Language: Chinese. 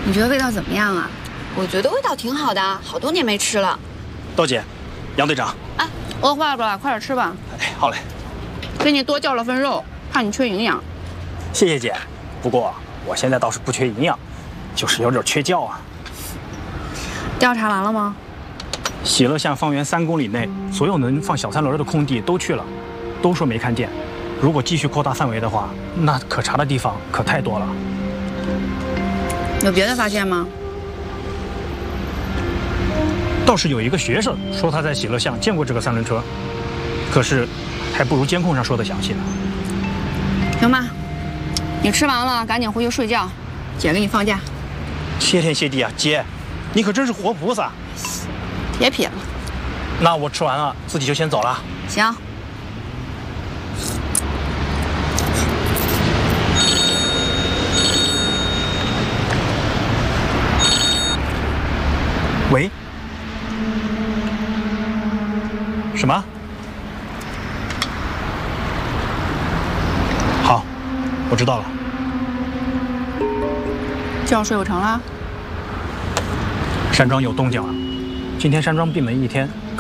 你觉得味道怎么样啊？ 我觉得味道挺好的，好多年没吃了。 豆姐，杨队长， 哎，饿坏了吧？快点吃吧。 哎，好嘞。 给你多叫了份肉，怕你缺营养。 谢谢姐，不过我现在倒是不缺营养，就是有点缺觉啊。 调查完了吗？ 喜乐巷方圆3公里内，所有能放小3轮的空地都去了，都说没看见。如果继续扩大范围的话，那可查的地方可太多了。 有别的发现吗？ 倒是有一个学生说他在喜乐巷见过这个3轮车，可是还不如监控上说的详细呢。 行吧，你吃完了赶紧回去睡觉，姐给你放假。 谢天谢地啊，姐，你可真是活菩萨。 别撇了。 那我吃完了自己就先走了。 行。 喂？什么？好，我知道了。 觉睡不成了？ 山庄有动静了。今天山庄闭门1天，